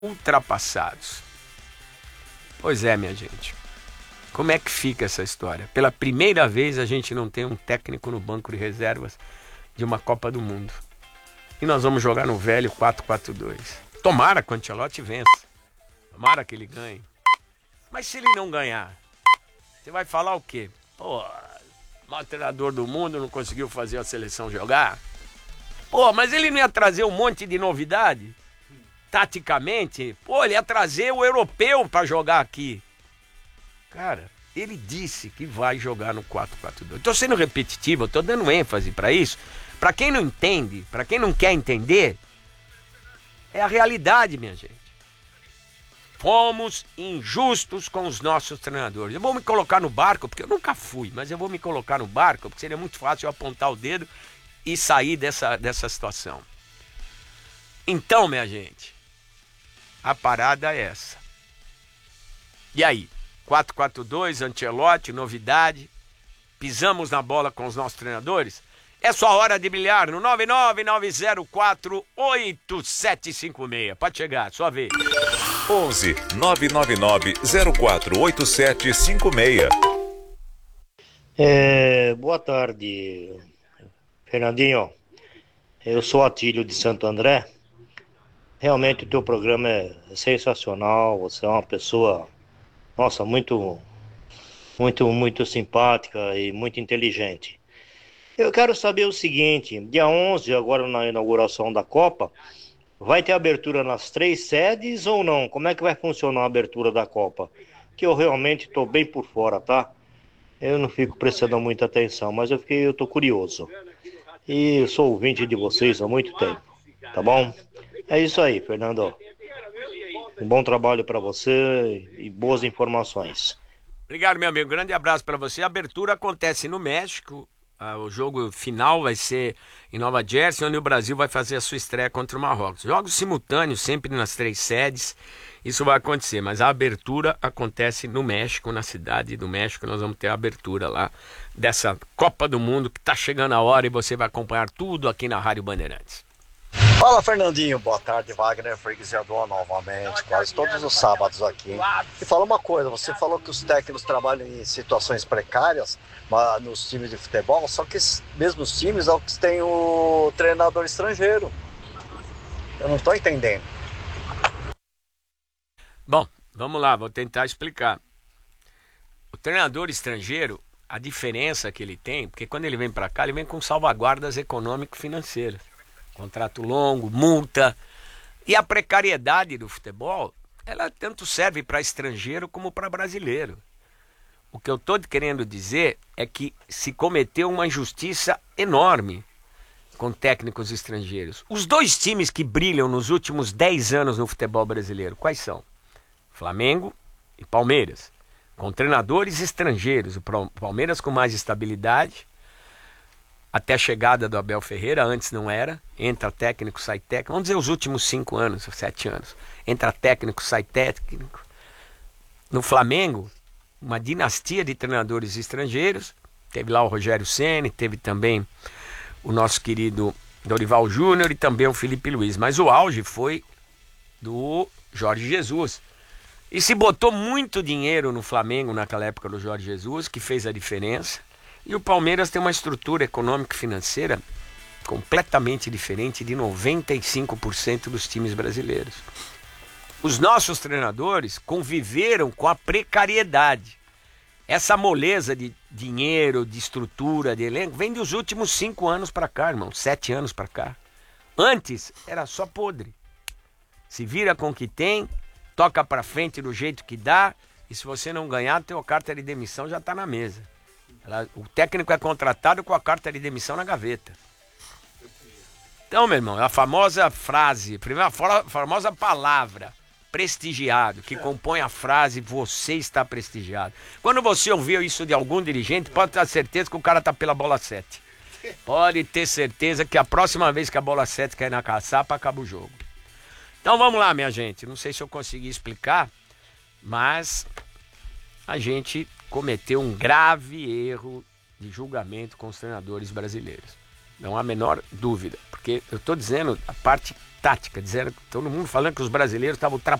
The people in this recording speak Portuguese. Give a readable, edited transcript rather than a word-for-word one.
ultrapassados. Pois é, minha gente. Como é que fica essa história? Pela primeira vez a gente não tem um técnico no banco de reservas de uma Copa do Mundo. E nós vamos jogar no velho 4-4-2. Tomara que o Ancelotti vença. Tomara que ele ganhe. Mas se ele não ganhar, você vai falar o quê? Pô, o maior treinador do mundo não conseguiu fazer a seleção jogar? Pô, mas ele não ia trazer um monte de novidade? Taticamente? Pô, ele ia trazer o europeu para jogar aqui. Cara, ele disse que vai jogar no 4-4-2. Estou sendo repetitivo, estou dando ênfase para isso. Para quem não entende, para quem não quer entender, é a realidade, minha gente. Fomos injustos com os nossos treinadores. Eu vou me colocar no barco, porque eu nunca fui, mas eu vou me colocar no barco, porque seria muito fácil eu apontar o dedo e sair dessa situação. Então, minha gente, a parada é essa. E aí? 4-4-2, Ancelotti, novidade. Pisamos na bola com os nossos treinadores. É só hora de brilhar no 999048756. Pode chegar, sua vez. 11 999 048756. Boa tarde, Fernandinho. Eu sou Atílio de Santo André. Realmente o teu programa é sensacional. Você é uma pessoa, nossa, muito simpática e muito inteligente. Eu quero saber o seguinte: dia 11, agora na inauguração da Copa, vai ter abertura nas 3 sedes ou não? Como é que vai funcionar a abertura da Copa? Que eu realmente estou bem por fora, tá? Eu não fico prestando muita atenção, mas eu tô curioso. E eu sou ouvinte de vocês há muito tempo, tá bom? É isso aí, Fernando. Um bom trabalho para você e boas informações. Obrigado, meu amigo. Grande abraço para você. A abertura acontece no México. O jogo final vai ser em Nova Jersey, onde o Brasil vai fazer a sua estreia contra o Marrocos. Jogos simultâneos, sempre nas 3 sedes. Isso vai acontecer, mas a abertura acontece no México, na cidade do México. Nós vamos ter a abertura lá dessa Copa do Mundo que está chegando a hora e você vai acompanhar tudo aqui na Rádio Bandeirantes. Fala, Fernandinho, boa tarde. Wagner Freguesiador novamente, quase todos os sábados aqui. E fala uma coisa, você falou que os técnicos trabalham em situações precárias nos times de futebol, só que esses mesmos times têm o treinador estrangeiro. Eu não estou entendendo. Bom, vamos lá, vou tentar explicar. O treinador estrangeiro, a diferença que ele tem, porque quando ele vem para cá, ele vem com salvaguardas econômico-financeiras. Contrato longo, multa. E a precariedade do futebol, ela tanto serve para estrangeiro como para brasileiro. O que eu estou querendo dizer é que se cometeu uma injustiça enorme com técnicos estrangeiros. Os 2 times que brilham nos últimos 10 anos no futebol brasileiro, quais são? Flamengo e Palmeiras. Com treinadores estrangeiros. O Palmeiras com mais estabilidade, até a chegada do Abel Ferreira, antes não era, entra técnico, sai técnico, vamos dizer os últimos 5 anos, 7 anos, entra técnico, sai técnico. No Flamengo, uma dinastia de treinadores estrangeiros, teve lá o Rogério Ceni, teve também o nosso querido Dorival Júnior e também o Felipe Luiz, mas o auge foi do Jorge Jesus. E se botou muito dinheiro no Flamengo naquela época do Jorge Jesus, que fez a diferença. E o Palmeiras tem uma estrutura econômica e financeira completamente diferente de 95% dos times brasileiros. Os nossos treinadores conviveram com a precariedade. Essa moleza de dinheiro, de estrutura, de elenco, vem dos últimos 5 anos para cá, irmão, 7 anos para cá. Antes era só podre. Se vira com o que tem, toca para frente do jeito que dá, e se você não ganhar, tua carta de demissão já está na mesa. O técnico é contratado com a carta de demissão na gaveta. Então, meu irmão, a famosa frase, a famosa palavra, prestigiado, que compõe a frase você está prestigiado. Quando você ouviu isso de algum dirigente, pode ter certeza que o cara tá pela bola 7. Pode ter certeza que a próxima vez que a bola 7 cair na caçapa, acaba o jogo. Então vamos lá, minha gente. Não sei se eu consegui explicar, mas a gente cometeu um grave erro de julgamento com os treinadores brasileiros. Não há a menor dúvida, porque eu estou dizendo a parte tática, dizendo, todo mundo falando que os brasileiros estavam